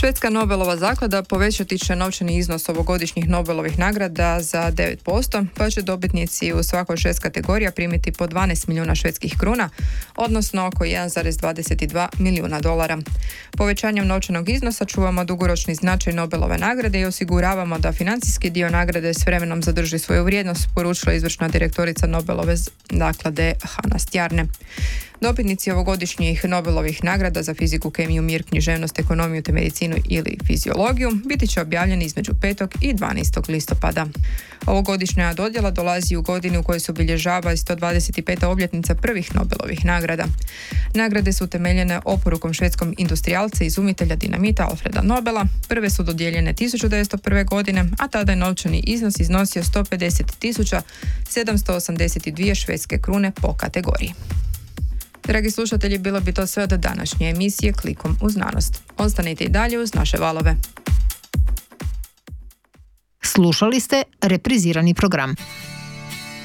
Švedska Nobelova zaklada povećati će novčani iznos ovogodišnjih Nobelovih nagrada za 9%, pa će dobitnici u svakoj 6 kategorija primiti po 12 milijuna švedskih kruna, odnosno oko 1,22 milijuna dolara. Povećanjem novčanog iznosa čuvamo dugoročni značaj Nobelove nagrade i osiguravamo da financijski dio nagrade s vremenom zadrži svoju vrijednost, poručila izvršna direktorica Nobelove zaklade Hanna Stjarne. Dobitnici ovogodišnjih Nobelovih nagrada za fiziku, kemiju, mir, književnost, ekonomiju te medicinu ili fiziologiju biti će objavljeni između 5. i 12. listopada. Ovogodišnja dodjela dolazi u godini u kojoj se obilježava 125. obljetnica prvih Nobelovih nagrada. Nagrade su utemeljene oporukom švedskom industrijalca i izumitelja dinamita Alfreda Nobela. Prve su dodijeljene 1901. godine, a tada je novčani iznos iznosio 150.782 švedske krune po kategoriji. Dragi slušatelji, bilo bi to sve od današnje emisije Klikom u znanost. Ostanite i dalje uz naše valove. Slušali ste reprizirani program.